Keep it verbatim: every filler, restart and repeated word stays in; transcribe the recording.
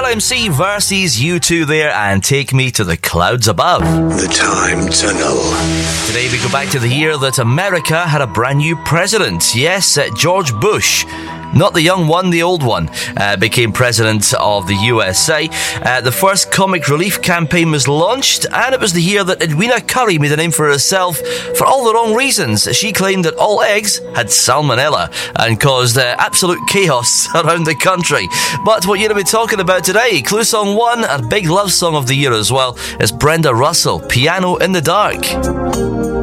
M C versus U two there, and Take Me to the Clouds Above. The Time Tunnel. Today we go back to the year that America had a brand new president. Yes, uh, George Bush. Not the young one, the old one, uh, became president of the U S A. Uh, the first comic relief campaign was launched, and it was the year that Edwina Currie made a name for herself for all the wrong reasons. She claimed that all eggs had salmonella and caused uh, absolute chaos around the country. But what you're going to be talking about today, Clue Song one, a big love song of the year as well, is Brenda Russell, Piano in the Dark.